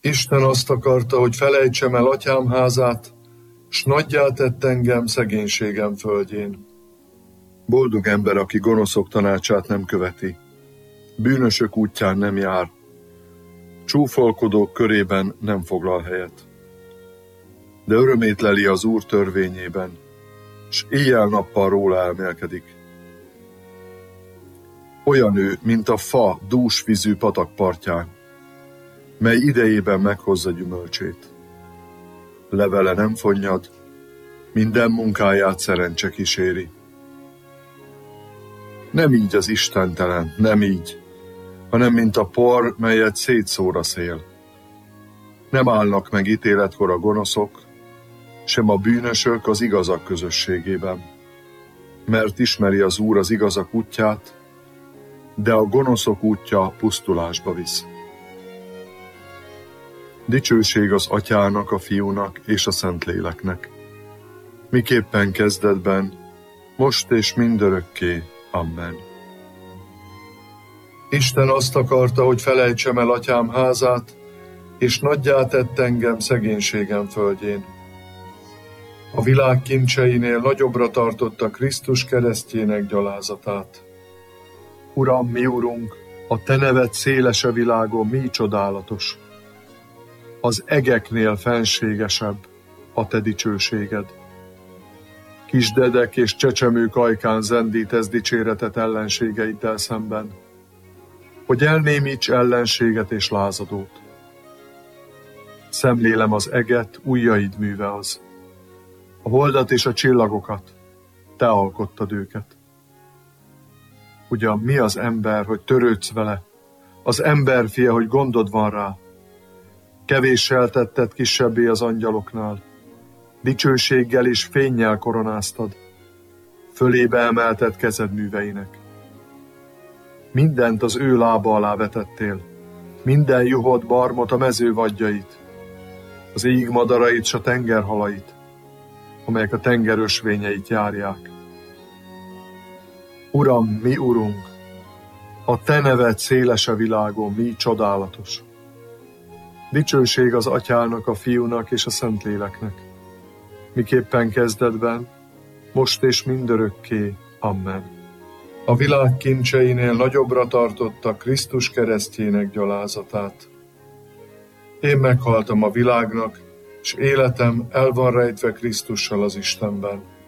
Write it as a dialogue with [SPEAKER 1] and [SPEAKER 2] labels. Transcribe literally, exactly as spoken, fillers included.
[SPEAKER 1] Isten azt akarta, hogy felejtsem el atyám házát, s nagyjá tett engem szegénységem földjén. Boldog ember, aki gonoszok tanácsát nem követi, bűnösök útján nem jár, csúfolkodók körében nem foglal helyet. De örömét leli az Úr törvényében, s éjjel-nappal róla elmélkedik. Olyan ő, mint a fa dús vízű patak partján, mely idejében meghozza gyümölcsét. Levele nem fonnyad, minden munkáját szerencse kíséri. Nem így az istentelen, nem így, hanem mint a por, melyet szétszór a szél. Nem állnak meg ítéletkor a gonoszok, sem a bűnösök az igazak közösségében. Mert ismeri az Úr az igazak útját, de a gonoszok útja pusztulásba visz. Dicsőség az Atyának, a Fiúnak és a Szentléleknek, miképpen kezdetben, most és mindörökké. Amen. Isten azt akarta, hogy felejtsem el atyám házát, és nagyjá tett engem szegénységem földjén. A világ kincseinél nagyobbra tartotta Krisztus keresztjének gyalázatát. Uram, mi Urunk, a Te neved széles a világon, mi csodálatos. Az egeknél fenségesebb a Te dicsőséged. Kisdedek és csecsemők ajkán zendítesz dicséretet ellenségeiddel szemben, hogy elnémíts ellenséget és lázadót. Szemlélem az eget, ujjaid műve az. A holdat és a csillagokat, Te alkottad őket. Ugyan mi az ember, hogy törődsz vele, az emberfia, hogy gondod van rá. Kevéssel tetted kisebbé az angyaloknál, dicsőséggel és fénnyel koronáztad, fölébe emelted kezed műveinek. Mindent az ő lába alá vetettél, minden juhot, barmot, a mező vadjait, az ég madarait s a tengerhalait, amelyek a tenger ösvényeit járják. Uram, mi Urunk, a Te neved széles a világon, mi csodálatos. Dicsőség az Atyának, a Fiúnak és a Szentléleknek, miképpen kezdetben, most és mindörökké. Amen. A világ kincseinél nagyobbra tartotta Krisztus keresztjének gyalázatát. Én meghaltam a világnak, s életem el van rejtve Krisztussal az Istenben.